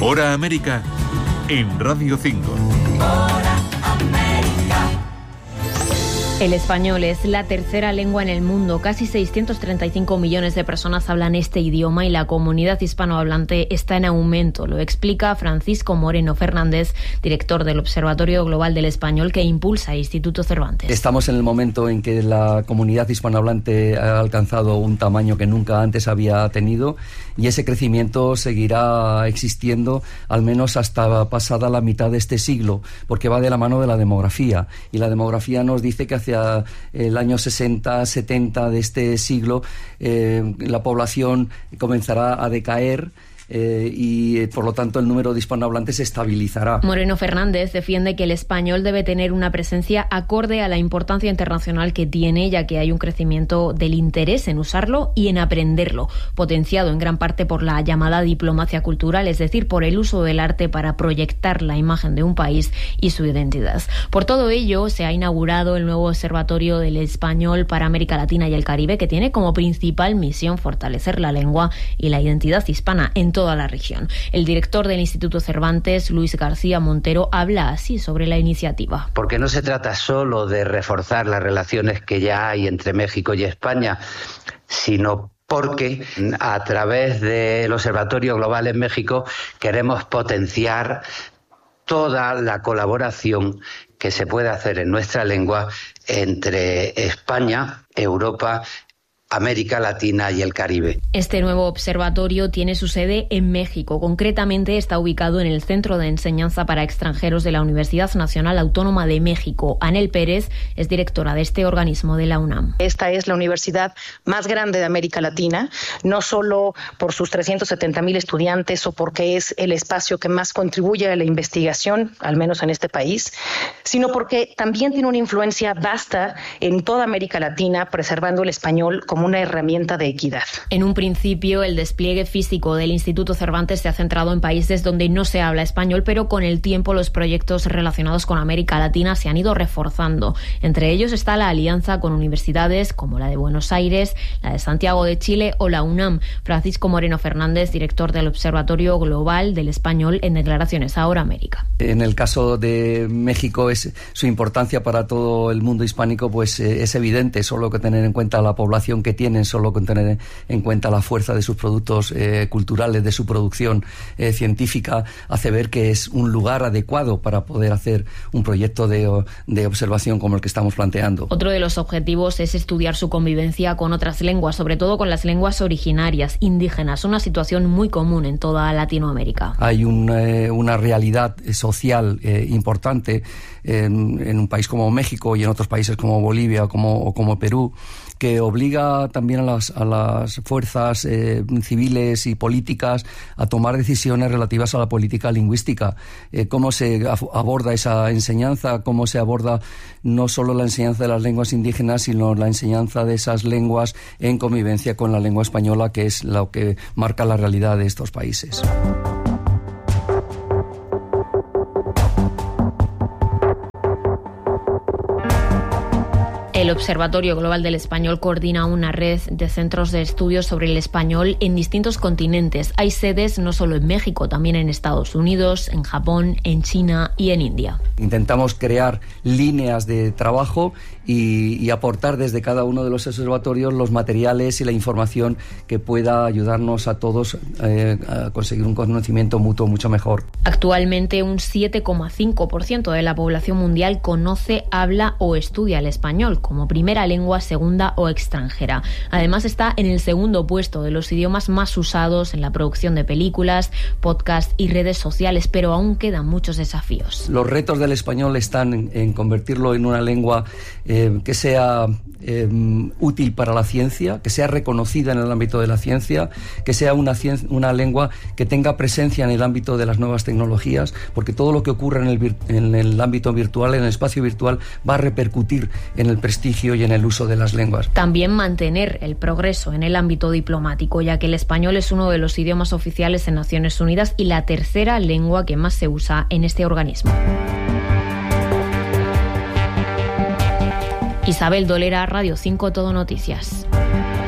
Hora América en Radio 5. El español es la tercera lengua en el mundo. Casi 635 millones de personas hablan este idioma y la comunidad hispanohablante está en aumento. Lo explica Francisco Moreno Fernández, director del Observatorio Global del Español que impulsa Instituto Cervantes. Estamos en el momento en que la comunidad hispanohablante ha alcanzado un tamaño que nunca antes había tenido y ese crecimiento seguirá existiendo al menos hasta pasada la mitad de este siglo, porque va de la mano de la demografía. Y la demografía nos dice que hacia el año 60, 70 de este siglo, la población comenzará a decaer y por lo tanto el número de hispanohablantes se estabilizará. Moreno Fernández defiende que el español debe tener una presencia acorde a la importancia internacional que tiene, ya que hay un crecimiento del interés en usarlo y en aprenderlo, potenciado en gran parte por la llamada diplomacia cultural, es decir, por el uso del arte para proyectar la imagen de un país y su identidad. Por todo ello, se ha inaugurado el nuevo Observatorio del Español para América Latina y el Caribe, que tiene como principal misión fortalecer la lengua y la identidad hispana en toda la región. El director del Instituto Cervantes, Luis García Montero, habla así sobre la iniciativa. Porque no se trata solo de reforzar las relaciones que ya hay entre México y España, sino porque a través del Observatorio Global en México queremos potenciar toda la colaboración que se puede hacer en nuestra lengua entre España, Europa, América Latina y el Caribe. Este nuevo observatorio tiene su sede en México. Concretamente está ubicado en el Centro de Enseñanza para Extranjeros de la Universidad Nacional Autónoma de México. Anel Pérez es directora de este organismo de la UNAM. Esta es la universidad más grande de América Latina, no solo por sus 370,000 estudiantes o porque es el espacio que más contribuye a la investigación, al menos en este país, sino porque también tiene una influencia vasta en toda América Latina, preservando el español como una herramienta de equidad. En un principio, el despliegue físico del Instituto Cervantes se ha centrado en países donde no se habla español, pero con el tiempo los proyectos relacionados con América Latina se han ido reforzando. Entre ellos está la alianza con universidades como la de Buenos Aires, la de Santiago de Chile o la UNAM. Francisco Moreno Fernández, director del Observatorio Global del Español, en declaraciones a Hora América. En el caso de México, su importancia para todo el mundo hispánico pues es evidente. Solo que tener en cuenta la población que tienen, solo con tener en cuenta la fuerza de sus productos culturales, de su producción científica, hace ver que es un lugar adecuado para poder hacer un proyecto de observación como el que estamos planteando. Otro de los objetivos es estudiar su convivencia con otras lenguas, sobre todo con las lenguas originarias, indígenas, una situación muy común en toda Latinoamérica. Hay una realidad social importante en un país como México y en otros países como Bolivia o como Perú, que obliga también a las fuerzas civiles y políticas a tomar decisiones relativas a la política lingüística. Cómo se aborda esa enseñanza, cómo se aborda no solo la enseñanza de las lenguas indígenas, sino la enseñanza de esas lenguas en convivencia con la lengua española, que es lo que marca la realidad de estos países. El Observatorio Global del Español coordina una red de centros de estudios sobre el español en distintos continentes. Hay sedes no solo en México, también en Estados Unidos, en Japón, en China y en India. Intentamos crear líneas de trabajo y aportar desde cada uno de los observatorios los materiales y la información que pueda ayudarnos a todos a conseguir un conocimiento mutuo mucho mejor. Actualmente un 7,5% de la población mundial conoce, habla o estudia el español como primera lengua, segunda o extranjera. Además está en el segundo puesto de los idiomas más usados en la producción de películas, podcasts y redes sociales, pero aún quedan muchos desafíos. Los retos del español están en convertirlo en una lengua que sea útil para la ciencia, que sea reconocida en el ámbito de la ciencia, que sea una lengua que tenga presencia en el ámbito de las nuevas tecnologías, porque todo lo que ocurra en el ámbito virtual, en el espacio virtual, va a repercutir en el prestigio y en el uso de las lenguas. También mantener el progreso en el ámbito diplomático, ya que el español es uno de los idiomas oficiales en Naciones Unidas y la tercera lengua que más se usa en este organismo. Isabel Dolera, Radio 5 Todo Noticias.